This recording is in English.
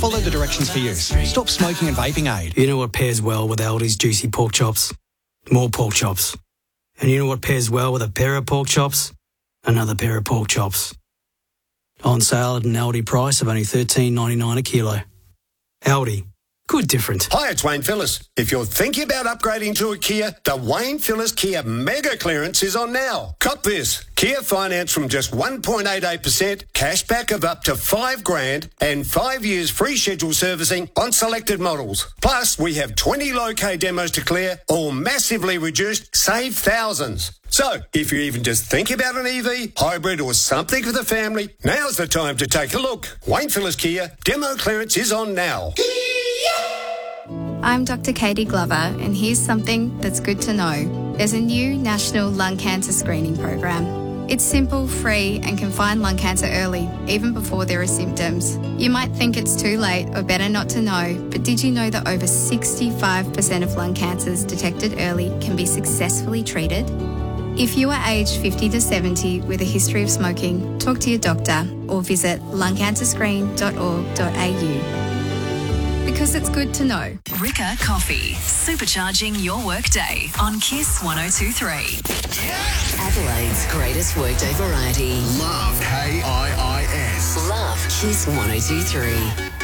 follow the directions for use. Stop smoking and vaping aid. You know what pairs well with Aldi's juicy pork chops? More pork chops. And you know what pairs well with a pair of pork chops? Another pair of pork chops. On sale at an Aldi price of only $13.99 a kilo. Aldi. Good different. Hi, it's Wayne Phillis. If you're thinking about upgrading to a Kia, the Wayne Phillis Kia Mega Clearance is on now. Cop this. Kia finance from just 1.88%, cashback of up to $5,000 and 5 years free scheduled servicing on selected models. Plus, we have 20 low-K demos to clear, all massively reduced, save thousands. So, if you even just think about an EV, hybrid or something for the family, now's the time to take a look. Wayne Phillis Kia, demo clearance is on now. I'm Dr. Katie Glover, and here's something that's good to know. There's a new national lung cancer screening program. It's simple, free, and can find lung cancer early, even before there are symptoms. You might think it's too late or better not to know, but did you know that over 65% of lung cancers detected early can be successfully treated? If you are aged 50 to 70 with a history of smoking, talk to your doctor or visit lungcancerscreen.org.au. Because it's good to know. Rika Coffee, supercharging your workday on Kiss 102.3. Adelaide's greatest workday variety. Love KIIS. Love Kiss 102.3.